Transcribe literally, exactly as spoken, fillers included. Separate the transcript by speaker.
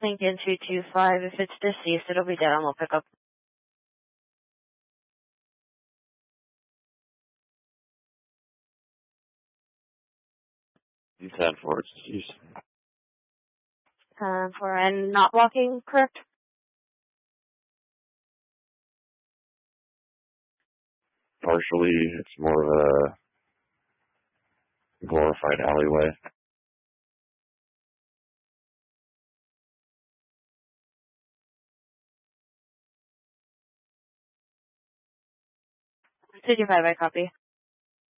Speaker 1: Lincoln two two five. If it's deceased, it'll be dead on. We'll pick up.
Speaker 2: ten for its deceased.
Speaker 1: ten for and not walking, correct?
Speaker 2: Partially, it's more of a glorified alleyway.
Speaker 1: two two five, I copy.